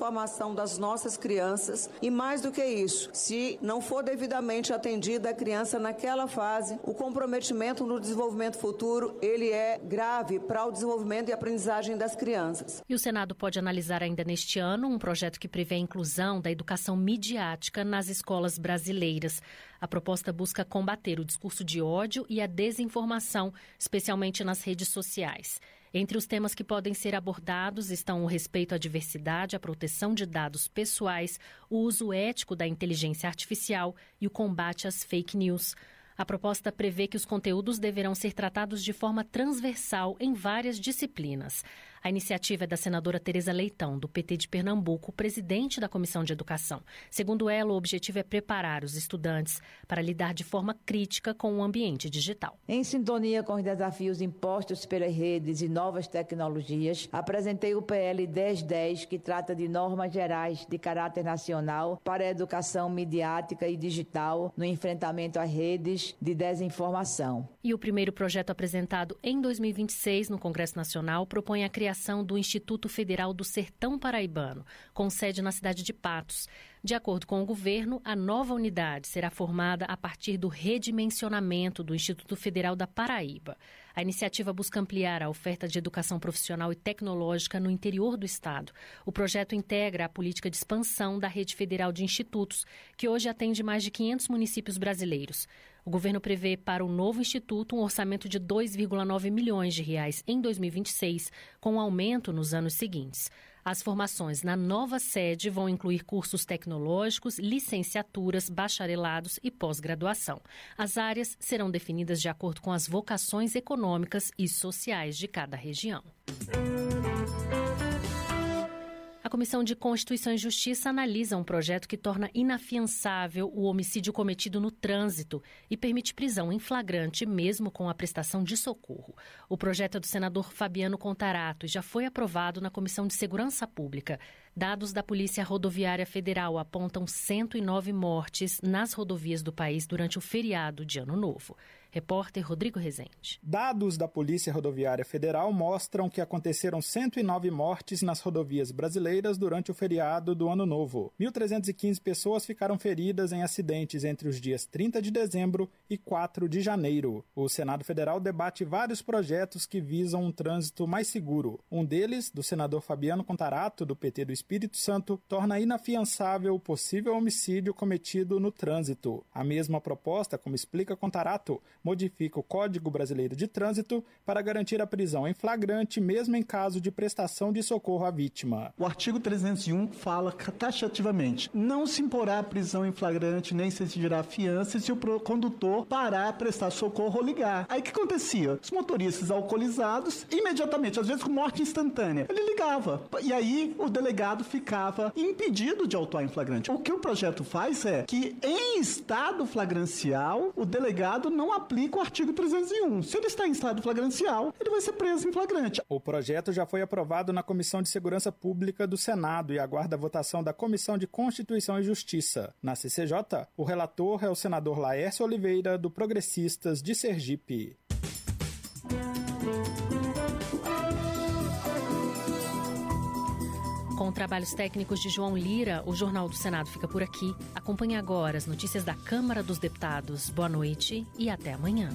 formação das nossas crianças e, mais do que isso, se não for devidamente atendida a criança naquela fase, o comprometimento no desenvolvimento futuro, ele é grave para o desenvolvimento e aprendizagem das crianças. E o Senado pode analisar ainda neste ano um projeto que prevê a inclusão da educação midiática nas escolas brasileiras. A proposta busca combater o discurso de ódio e a desinformação, especialmente nas redes sociais. Entre os temas que podem ser abordados estão o respeito à diversidade, a proteção de dados pessoais, o uso ético da inteligência artificial e o combate às fake news. A proposta prevê que os conteúdos deverão ser tratados de forma transversal em várias disciplinas. A iniciativa é da senadora Tereza Leitão, do PT de Pernambuco, presidente da Comissão de Educação. Segundo ela, o objetivo é preparar os estudantes para lidar de forma crítica com o ambiente digital. Em sintonia com os desafios impostos pelas redes e novas tecnologias, apresentei o PL 1010, que trata de normas gerais de caráter nacional para a educação midiática e digital no enfrentamento às redes de desinformação. E o primeiro projeto apresentado em 2026 no Congresso Nacional propõe a criação do Instituto Federal do Sertão Paraibano, com sede na cidade de Patos. De acordo com o governo, a nova unidade será formada a partir do redimensionamento do Instituto Federal da Paraíba. A iniciativa busca ampliar a oferta de educação profissional e tecnológica no interior do estado. O projeto integra a política de expansão da rede federal de institutos, que hoje atende mais de 500 municípios brasileiros. O governo prevê para o novo instituto um orçamento de R$ 2,9 milhões em 2026, com um aumento nos anos seguintes. As formações na nova sede vão incluir cursos tecnológicos, licenciaturas, bacharelados e pós-graduação. As áreas serão definidas de acordo com as vocações econômicas e sociais de cada região. A Comissão de Constituição e Justiça analisa um projeto que torna inafiançável o homicídio cometido no trânsito e permite prisão em flagrante mesmo com a prestação de socorro. O projeto é do senador Fabiano Contarato e já foi aprovado na Comissão de Segurança Pública. Dados da Polícia Rodoviária Federal apontam 109 mortes nas rodovias do país durante o feriado de Ano Novo. Repórter Rodrigo Rezende. Dados da Polícia Rodoviária Federal mostram que aconteceram 109 mortes nas rodovias brasileiras durante o feriado do Ano Novo. 1.315 pessoas ficaram feridas em acidentes entre os dias 30 de dezembro e 4 de janeiro. O Senado Federal debate vários projetos que visam um trânsito mais seguro. Um deles, do senador Fabiano Contarato, do PT do Espírito Santo, torna inafiançável o possível homicídio cometido no trânsito. A mesma proposta, como explica Contarato, modifica o Código Brasileiro de Trânsito para garantir a prisão em flagrante mesmo em caso de prestação de socorro à vítima. O artigo 301 fala taxativamente: não se imporá a prisão em flagrante nem se exigirá fiança se o condutor parar, prestar socorro ou ligar. Aí o que acontecia? Os motoristas alcoolizados, imediatamente, às vezes com morte instantânea, ele ligava. E aí o delegado ficava impedido de autuar em flagrante. O que o projeto faz é que em estado flagrancial, o delegado não aplica o artigo 301. Se ele está em estado flagrancial, ele vai ser preso em flagrante. O projeto já foi aprovado na Comissão de Segurança Pública do Senado e aguarda a votação da Comissão de Constituição e Justiça. Na CCJ, o relator é o senador Laércio Oliveira, do Progressistas de Sergipe. Com trabalhos técnicos de João Lira, o Jornal do Senado fica por aqui. Acompanhe agora as notícias da Câmara dos Deputados. Boa noite e até amanhã.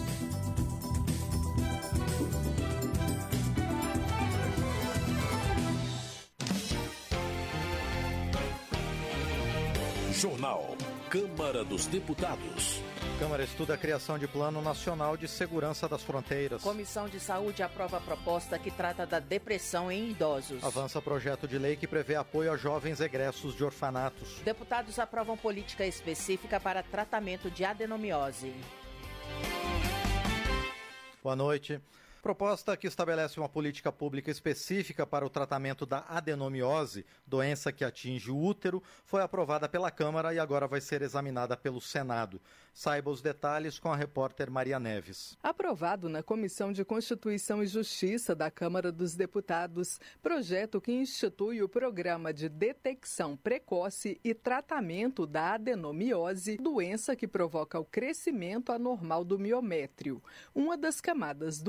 Jornal Câmara dos Deputados. Câmara estuda a criação de Plano Nacional de Segurança das Fronteiras. Comissão de Saúde aprova a proposta que trata da depressão em idosos. Avança projeto de lei que prevê apoio a jovens egressos de orfanatos. Deputados aprovam política específica para tratamento de adenomiose. Boa noite. Proposta que estabelece uma política pública específica para o tratamento da adenomiose, doença que atinge o útero, foi aprovada pela Câmara e agora vai ser examinada pelo Senado. Saiba os detalhes com a repórter Maria Neves. Aprovado na Comissão de Constituição e Justiça da Câmara dos Deputados, projeto que institui o Programa de Detecção Precoce e Tratamento da Adenomiose, doença que provoca o crescimento anormal do miométrio, uma das camadas do útero.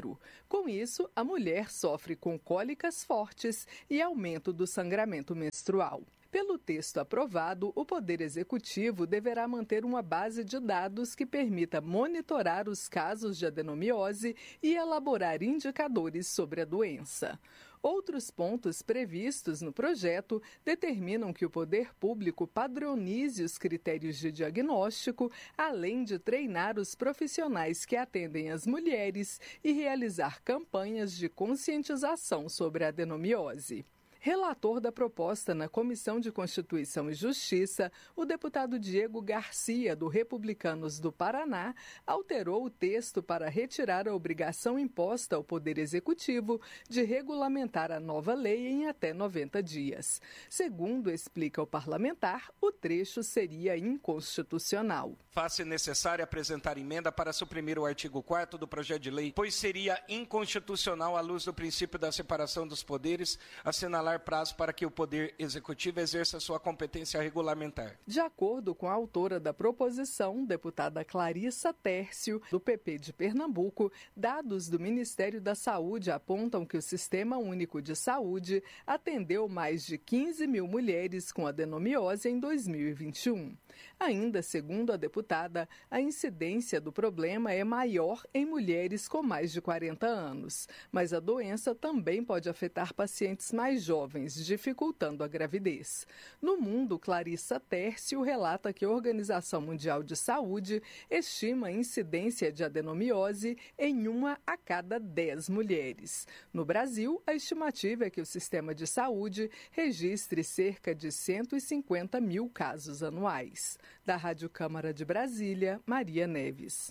útero. Com isso, a mulher sofre com cólicas fortes e aumento do sangramento menstrual. Pelo texto aprovado, o Poder Executivo deverá manter uma base de dados que permita monitorar os casos de adenomiose e elaborar indicadores sobre a doença. Outros pontos previstos no projeto determinam que o poder público padronize os critérios de diagnóstico, além de treinar os profissionais que atendem as mulheres e realizar campanhas de conscientização sobre a adenomiose. Relator da proposta na Comissão de Constituição e Justiça, o deputado Diego Garcia, do Republicanos do Paraná, alterou o texto para retirar a obrigação imposta ao Poder Executivo de regulamentar a nova lei em até 90 dias. Segundo explica o parlamentar, o trecho seria inconstitucional. Faz-se necessário apresentar emenda para suprimir o artigo 4º do projeto de lei, pois seria inconstitucional à luz do princípio da separação dos poderes, assinalar prazo para que o Poder Executivo exerça sua competência regulamentar. De acordo com a autora da proposição, deputada Clarissa Tércio, do PP de Pernambuco, dados do Ministério da Saúde apontam que o Sistema Único de Saúde atendeu mais de 15 mil mulheres com adenomiose em 2021. Ainda segundo a deputada, a incidência do problema é maior em mulheres com mais de 40 anos, mas a doença também pode afetar pacientes mais jovens, dificultando a gravidez. No mundo, Clarissa Tércio relata que a Organização Mundial de Saúde estima a incidência de adenomiose em 1 a cada 10 mulheres. No Brasil, a estimativa é que o sistema de saúde registre cerca de 150 mil casos anuais. Da Rádio Câmara de Brasília, Maria Neves.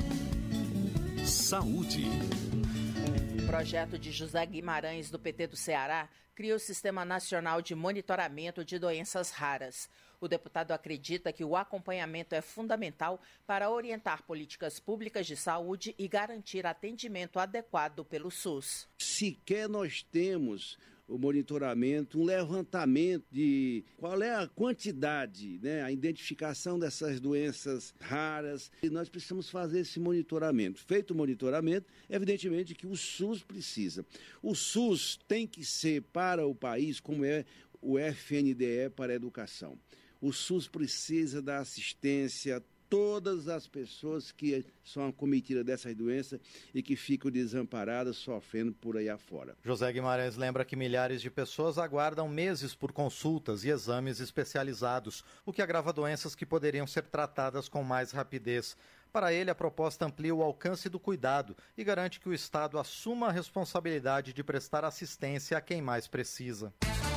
Saúde. O projeto de José Guimarães, do PT do Ceará, cria o Sistema Nacional de Monitoramento de Doenças Raras. O deputado acredita que o acompanhamento é fundamental para orientar políticas públicas de saúde e garantir atendimento adequado pelo SUS. Sequer nós temos o monitoramento, um levantamento de qual é a quantidade, a identificação dessas doenças raras. E nós precisamos fazer esse monitoramento. Feito o monitoramento, evidentemente que o SUS precisa. O SUS tem que ser para o país como é o FNDE para a educação. O SUS precisa da assistência a todas as pessoas que são acometidas dessas doenças e que ficam desamparadas, sofrendo por aí afora. José Guimarães lembra que milhares de pessoas aguardam meses por consultas e exames especializados, o que agrava doenças que poderiam ser tratadas com mais rapidez. Para ele, a proposta amplia o alcance do cuidado e garante que o Estado assuma a responsabilidade de prestar assistência a quem mais precisa.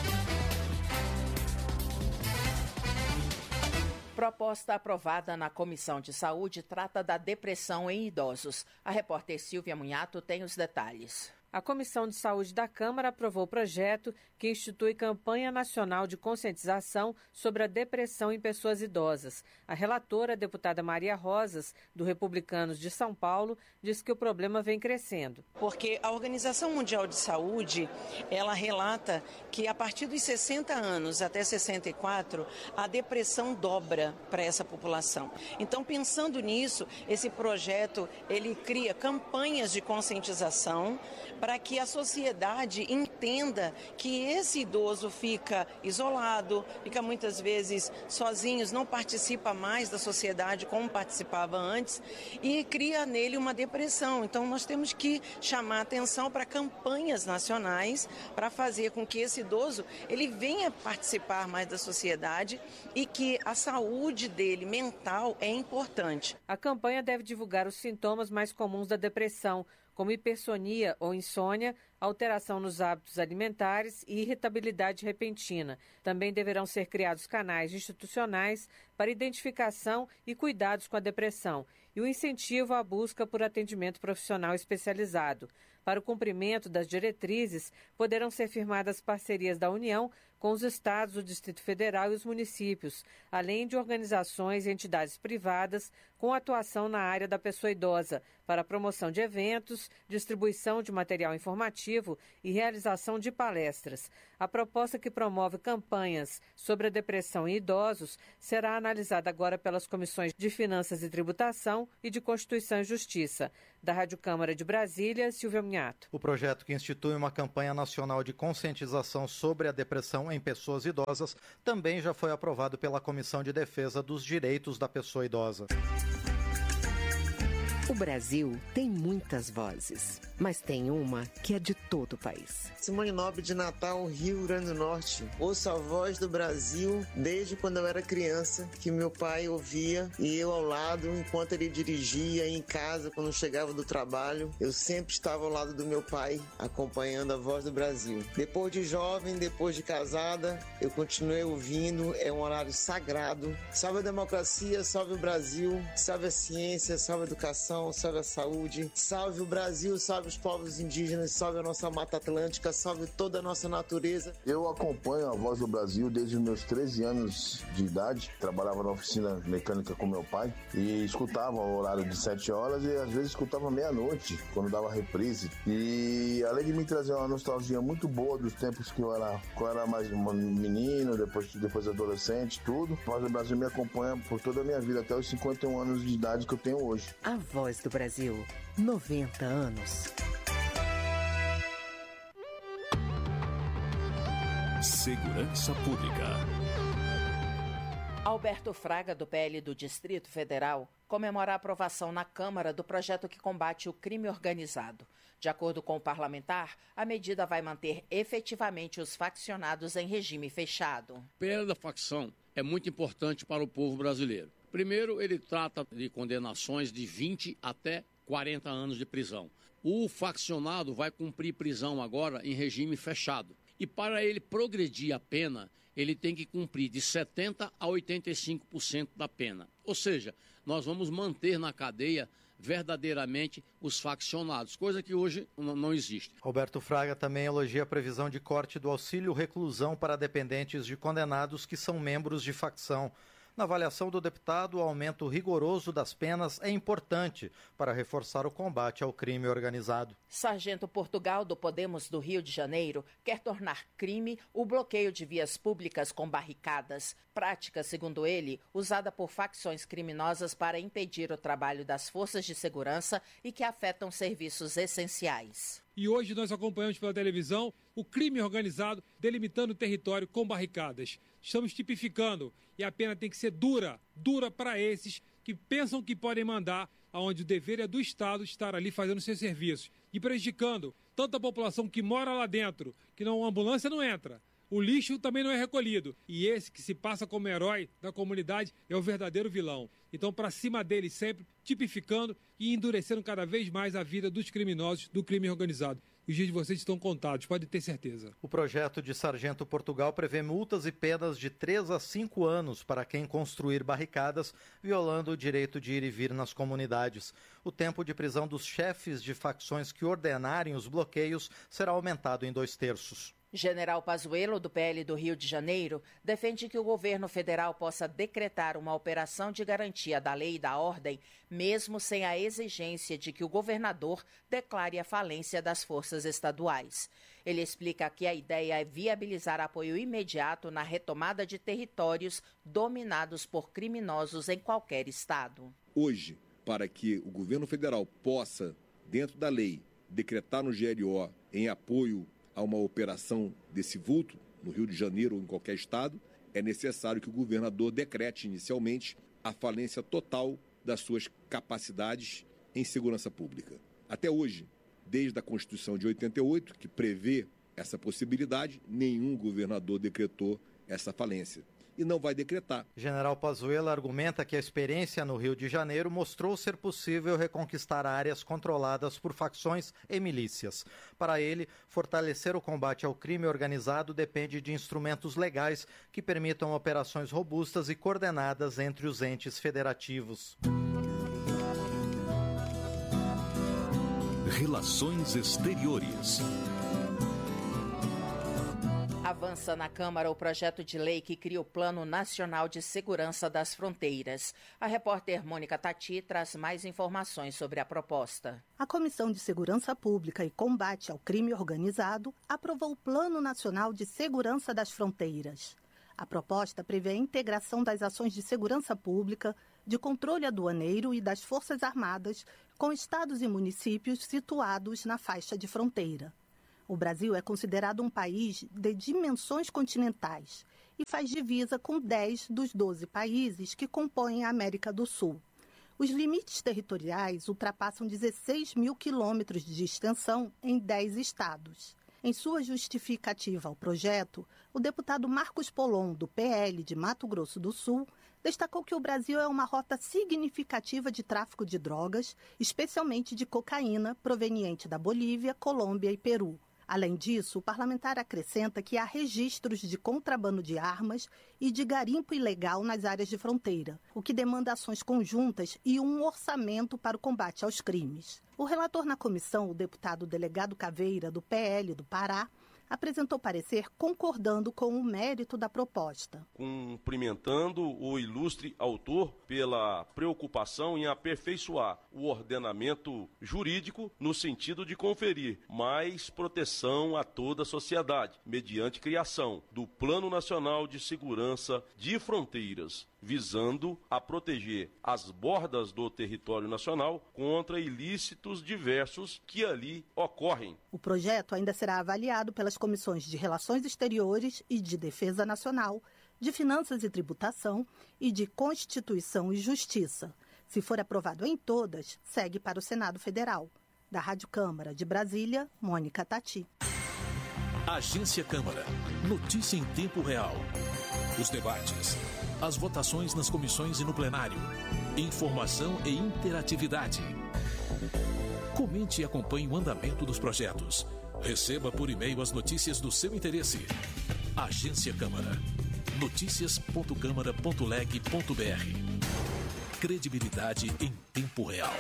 Proposta aprovada na Comissão de Saúde trata da depressão em idosos. A repórter Silvia Munhato tem os detalhes. A Comissão de Saúde da Câmara aprovou o projeto que institui campanha nacional de conscientização sobre a depressão em pessoas idosas. A relatora, a deputada Maria Rosas, do Republicanos de São Paulo, diz que o problema vem crescendo. Porque a Organização Mundial de Saúde, ela relata que a partir dos 60 anos até 64, a depressão dobra para essa população. Então, pensando nisso, esse projeto, ele cria campanhas de conscientização para que a sociedade entenda que esse idoso fica isolado, fica muitas vezes sozinho, não participa mais da sociedade como participava antes e cria nele uma depressão. Então nós temos que chamar atenção para campanhas nacionais para fazer com que esse idoso ele venha participar mais da sociedade e que a saúde dele mental é importante. A campanha deve divulgar os sintomas mais comuns da depressão, como hipersonia ou insônia, alteração nos hábitos alimentares e irritabilidade repentina. Também deverão ser criados canais institucionais para identificação e cuidados com a depressão e o incentivo à busca por atendimento profissional especializado. Para o cumprimento das diretrizes, poderão ser firmadas parcerias da União com os estados, o Distrito Federal e os municípios, além de organizações e entidades privadas com atuação na área da pessoa idosa, para promoção de eventos, distribuição de material informativo e realização de palestras. A proposta, que promove campanhas sobre a depressão em idosos, será analisada agora pelas comissões de Finanças e Tributação e de Constituição e Justiça. Da Rádio Câmara de Brasília, Silvia Minhato. O projeto, que institui uma campanha nacional de conscientização sobre a depressão em pessoas idosas, também já foi aprovado pela Comissão de Defesa dos Direitos da Pessoa Idosa. O Brasil tem muitas vozes, mas tem uma que é de todo o país. Simone Nobre, de Natal, Rio Grande do Norte. Ouço a voz do Brasil desde quando eu era criança, que meu pai ouvia e eu ao lado, enquanto ele dirigia em casa, quando chegava do trabalho. Eu sempre estava ao lado do meu pai, acompanhando a voz do Brasil. Depois de jovem, depois de casada, eu continuei ouvindo, é um horário sagrado. Salve a democracia, salve o Brasil, salve a ciência, salve a educação, salve a saúde, salve o Brasil, salve os povos indígenas, salve a nossa Mata Atlântica, salve toda a nossa natureza. Eu acompanho a Voz do Brasil desde os meus 13 anos de idade. Trabalhava na oficina mecânica com meu pai e escutava o horário de 7 horas e às vezes escutava meia-noite, quando dava reprise. E além de me trazer uma nostalgia muito boa dos tempos que eu era mais um menino, depois adolescente, tudo, a Voz do Brasil me acompanha por toda a minha vida, até os 51 anos de idade que eu tenho hoje. A Voz do Brasil, 90 anos. Segurança Pública. Alberto Fraga, do PL do Distrito Federal, comemora a aprovação na Câmara do projeto que combate o crime organizado. De acordo com o parlamentar, a medida vai manter efetivamente os faccionados em regime fechado. O PL da facção é muito importante para o povo brasileiro. Primeiro, ele trata de condenações de 20 até 40 anos de prisão. O faccionado vai cumprir prisão agora em regime fechado. E para ele progredir a pena, ele tem que cumprir de 70% a 85% da pena. Ou seja, nós vamos manter na cadeia verdadeiramente os faccionados, coisa que hoje não existe. Roberto Fraga também elogia a previsão de corte do auxílio reclusão para dependentes de condenados que são membros de facção. Na avaliação do deputado, o aumento rigoroso das penas é importante para reforçar o combate ao crime organizado. Sargento Portugal, do Podemos do Rio de Janeiro, quer tornar crime o bloqueio de vias públicas com barricadas, prática, segundo ele, usada por facções criminosas para impedir o trabalho das forças de segurança e que afetam serviços essenciais. E hoje nós acompanhamos pela televisão o crime organizado delimitando o território com barricadas. Estamos tipificando e a pena tem que ser dura para esses que pensam que podem mandar, aonde o dever é do Estado estar ali fazendo seus serviços e prejudicando tanto a população que mora lá dentro, que a ambulância não entra. O lixo também não é recolhido. E esse que se passa como herói da comunidade é o verdadeiro vilão. Então, para cima deles sempre, tipificando e endurecendo cada vez mais a vida dos criminosos, do crime organizado. Os dias de vocês estão contados, pode ter certeza. O projeto de Sargento Portugal prevê multas e penas de 3 a 5 anos para quem construir barricadas, violando o direito de ir e vir nas comunidades. O tempo de prisão dos chefes de facções que ordenarem os bloqueios será aumentado em 2/3. General Pazuello, do PL do Rio de Janeiro, defende que o governo federal possa decretar uma operação de garantia da lei e da ordem, mesmo sem a exigência de que o governador declare a falência das forças estaduais. Ele explica que a ideia é viabilizar apoio imediato na retomada de territórios dominados por criminosos em qualquer estado. Hoje, para que o governo federal possa, dentro da lei, decretar no GLO em apoio a uma operação desse vulto, no Rio de Janeiro ou em qualquer estado, é necessário que o governador decrete inicialmente a falência total das suas capacidades em segurança pública. Até hoje, desde a Constituição de 88, que prevê essa possibilidade, nenhum governador decretou essa falência. E não vai decretar. General Pazuello argumenta que a experiência no Rio de Janeiro mostrou ser possível reconquistar áreas controladas por facções e milícias. Para ele, fortalecer o combate ao crime organizado depende de instrumentos legais que permitam operações robustas e coordenadas entre os entes federativos. Relações Exteriores. Avança na Câmara o projeto de lei que cria o Plano Nacional de Segurança das Fronteiras. A repórter Mônica Tati traz mais informações sobre a proposta. A Comissão de Segurança Pública e Combate ao Crime Organizado aprovou o Plano Nacional de Segurança das Fronteiras. A proposta prevê a integração das ações de segurança pública, de controle aduaneiro e das Forças Armadas com estados e municípios situados na faixa de fronteira. O Brasil é considerado um país de dimensões continentais e faz divisa com 10 dos 12 países que compõem a América do Sul. Os limites territoriais ultrapassam 16 mil quilômetros de extensão em 10 estados. Em sua justificativa ao projeto, o deputado Marcos Polon, do PL de Mato Grosso do Sul, destacou que o Brasil é uma rota significativa de tráfico de drogas, especialmente de cocaína, proveniente da Bolívia, Colômbia e Peru. Além disso, o parlamentar acrescenta que há registros de contrabando de armas e de garimpo ilegal nas áreas de fronteira, o que demanda ações conjuntas e um orçamento para o combate aos crimes. O relator na comissão, o deputado Delegado Caveira, do PL do Pará, apresentou parecer concordando com o mérito da proposta. Cumprimentando o ilustre autor pela preocupação em aperfeiçoar o ordenamento jurídico no sentido de conferir mais proteção a toda a sociedade, mediante criação do Plano Nacional de Segurança de Fronteiras, visando a proteger as bordas do território nacional contra ilícitos diversos que ali ocorrem. O projeto ainda será avaliado pelas comissões de Relações Exteriores e de Defesa Nacional, de Finanças e Tributação e de Constituição e Justiça. Se for aprovado em todas, segue para o Senado Federal. Da Rádio Câmara de Brasília, Mônica Tati. Agência Câmara. Notícia em tempo real. Os debates, as votações nas comissões e no plenário. Informação e interatividade. Comente e acompanhe o andamento dos projetos. Receba por e-mail as notícias do seu interesse. Agência Câmara. Noticias.câmara.leg.br. Credibilidade em tempo real.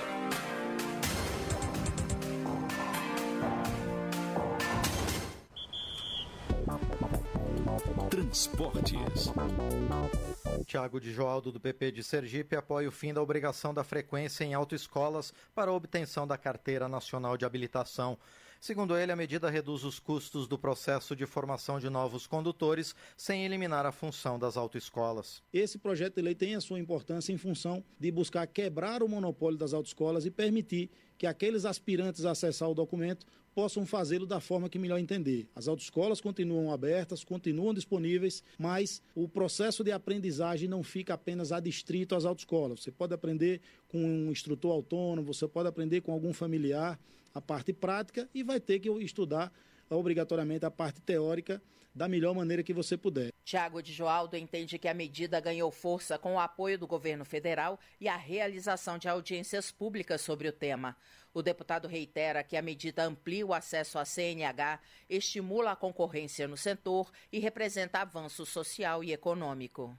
Transportes. Tiago de Joaldo, do PP de Sergipe, apoia o fim da obrigação da frequência em autoescolas para a obtenção da Carteira Nacional de Habilitação. Segundo ele, a medida reduz os custos do processo de formação de novos condutores, sem eliminar a função das autoescolas. Esse projeto de lei tem a sua importância em função de buscar quebrar o monopólio das autoescolas e permitir que aqueles aspirantes a acessar o documento possam fazê-lo da forma que melhor entender. As autoescolas continuam abertas, continuam disponíveis, mas o processo de aprendizagem não fica apenas adstrito às autoescolas. Você pode aprender com um instrutor autônomo, você pode aprender com algum familiar a parte prática e vai ter que estudar obrigatoriamente a parte teórica da melhor maneira que você puder. Tiago de Joaldo entende que a medida ganhou força com o apoio do governo federal e a realização de audiências públicas sobre o tema. O deputado reitera que a medida amplia o acesso à CNH, estimula a concorrência no setor e representa avanço social e econômico.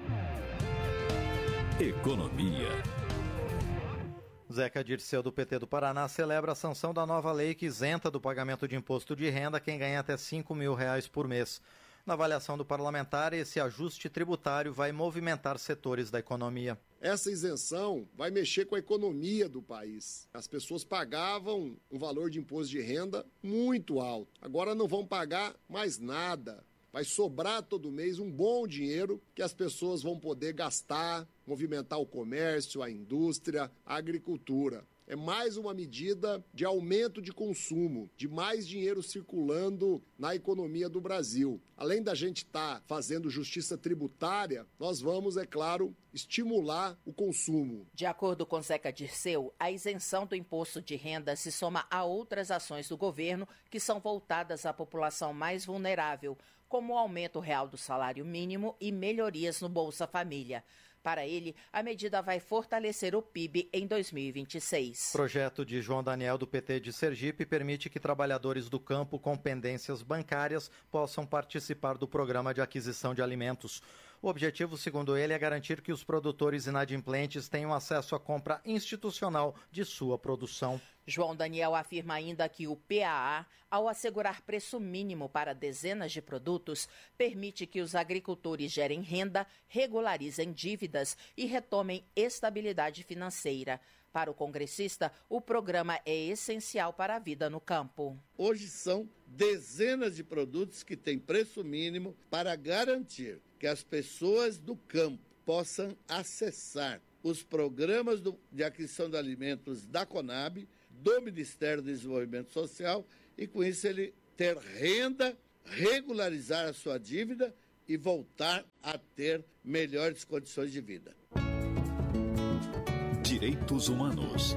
Economia. Zeca Dirceu, do PT do Paraná, celebra a sanção da nova lei que isenta do pagamento de imposto de renda quem ganha até R$5.000 por mês. Na avaliação do parlamentar, esse ajuste tributário vai movimentar setores da economia. Essa isenção vai mexer com a economia do país. As pessoas pagavam um valor de imposto de renda muito alto. Agora não vão pagar mais nada. Vai sobrar todo mês um bom dinheiro que as pessoas vão poder gastar, movimentar o comércio, a indústria, a agricultura. É mais uma medida de aumento de consumo, de mais dinheiro circulando na economia do Brasil. Além da gente estar fazendo justiça tributária, nós vamos, é claro, estimular o consumo. De acordo com Zeca Dirceu, a isenção do imposto de renda se soma a outras ações do governo que são voltadas à população mais vulnerável, como o aumento real do salário mínimo e melhorias no Bolsa Família. Para ele, a medida vai fortalecer o PIB em 2026. O projeto de João Daniel, do PT de Sergipe, permite que trabalhadores do campo com pendências bancárias possam participar do programa de aquisição de alimentos. O objetivo, segundo ele, é garantir que os produtores inadimplentes tenham acesso à compra institucional de sua produção. João Daniel afirma ainda que o PAA, ao assegurar preço mínimo para dezenas de produtos, permite que os agricultores gerem renda, regularizem dívidas e retomem estabilidade financeira. Para o congressista, o programa é essencial para a vida no campo. Hoje são dezenas de produtos que têm preço mínimo para garantir que as pessoas do campo possam acessar os programas de aquisição de alimentos da Conab, do Ministério do Desenvolvimento Social, e com isso ele ter renda, regularizar a sua dívida e voltar a ter melhores condições de vida. Direitos Humanos.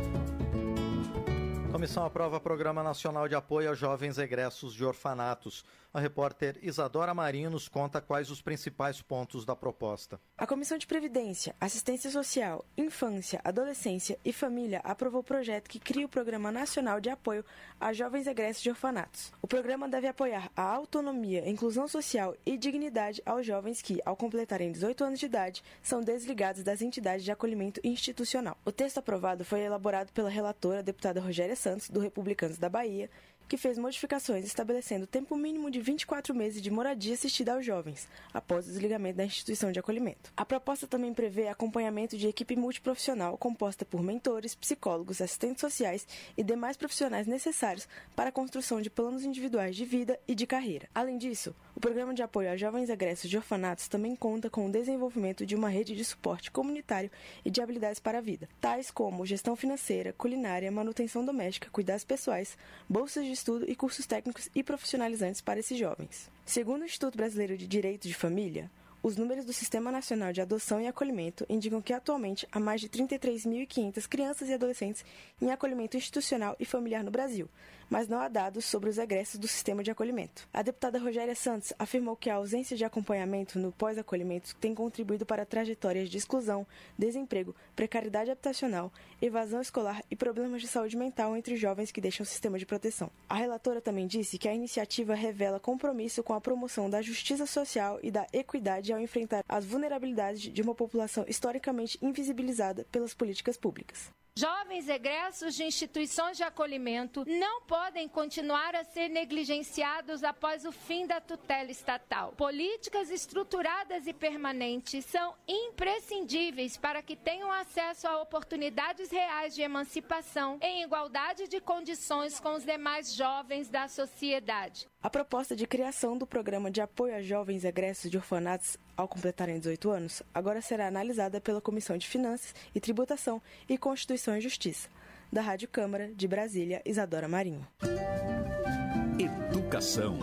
Comissão aprova Programa Nacional de Apoio a Jovens Egressos de Orfanatos. A repórter Isadora Marinho nos conta quais os principais pontos da proposta. A Comissão de Previdência, Assistência Social, Infância, Adolescência e Família aprovou o projeto que cria o Programa Nacional de Apoio a Jovens Egressos de Orfanatos. O programa deve apoiar a autonomia, inclusão social e dignidade aos jovens que, ao completarem 18 anos de idade, são desligados das entidades de acolhimento institucional. O texto aprovado foi elaborado pela relatora, deputada Rogéria Santos, do Republicanos da Bahia, que fez modificações estabelecendo tempo mínimo de 24 meses de moradia assistida aos jovens, após o desligamento da instituição de acolhimento. A proposta também prevê acompanhamento de equipe multiprofissional composta por mentores, psicólogos, assistentes sociais e demais profissionais necessários para a construção de planos individuais de vida e de carreira. Além disso, o Programa de Apoio a Jovens Egressos de Orfanatos também conta com o desenvolvimento de uma rede de suporte comunitário e de habilidades para a vida, tais como gestão financeira, culinária, manutenção doméstica, cuidados pessoais, bolsas de estudo e cursos técnicos e profissionalizantes para esses jovens. Segundo o Instituto Brasileiro de Direito de Família, os números do Sistema Nacional de Adoção e Acolhimento indicam que atualmente há mais de 33.500 crianças e adolescentes em acolhimento institucional e familiar no Brasil, mas não há dados sobre os egressos do sistema de acolhimento. A deputada Rogéria Santos afirmou que a ausência de acompanhamento no pós-acolhimento tem contribuído para trajetórias de exclusão, desemprego, precariedade habitacional, evasão escolar e problemas de saúde mental entre jovens que deixam o sistema de proteção. A relatora também disse que a iniciativa revela compromisso com a promoção da justiça social e da equidade ao enfrentar as vulnerabilidades de uma população historicamente invisibilizada pelas políticas públicas. Jovens egressos de instituições de acolhimento não podem continuar a ser negligenciados após o fim da tutela estatal. Políticas estruturadas e permanentes são imprescindíveis para que tenham acesso a oportunidades reais de emancipação em igualdade de condições com os demais jovens da sociedade. A proposta de criação do Programa de Apoio a Jovens Egressos de Orfanatos ao completarem 18 anos agora será analisada pela Comissão de Finanças e Tributação e Constituição e Justiça. Da Rádio Câmara, de Brasília, Isadora Marinho. Educação.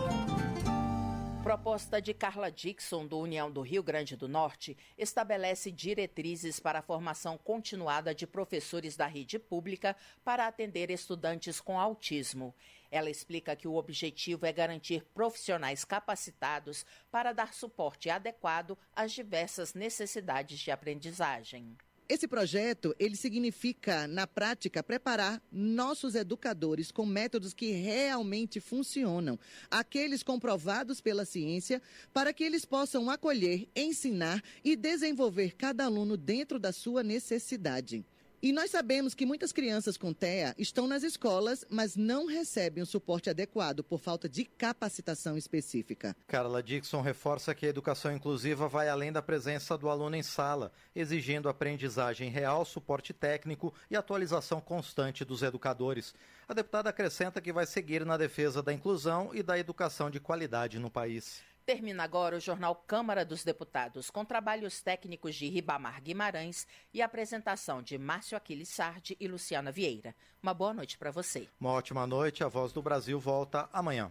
Proposta de Carla Dixon, do União do Rio Grande do Norte, estabelece diretrizes para a formação continuada de professores da rede pública para atender estudantes com autismo. Ela explica que o objetivo é garantir profissionais capacitados para dar suporte adequado às diversas necessidades de aprendizagem. Esse projeto, ele significa, na prática, preparar nossos educadores com métodos que realmente funcionam, aqueles comprovados pela ciência, para que eles possam acolher, ensinar e desenvolver cada aluno dentro da sua necessidade. E nós sabemos que muitas crianças com TEA estão nas escolas, mas não recebem o suporte adequado por falta de capacitação específica. Carla Dixon reforça que a educação inclusiva vai além da presença do aluno em sala, exigindo aprendizagem real, suporte técnico e atualização constante dos educadores. A deputada acrescenta que vai seguir na defesa da inclusão e da educação de qualidade no país. Termina agora o Jornal Câmara dos Deputados, com trabalhos técnicos de Ribamar Guimarães e apresentação de Márcio Aquiles Sardi e Luciana Vieira. Uma boa noite para você. Uma ótima noite. A Voz do Brasil volta amanhã.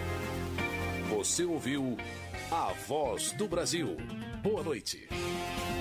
Você ouviu A Voz do Brasil. Boa noite.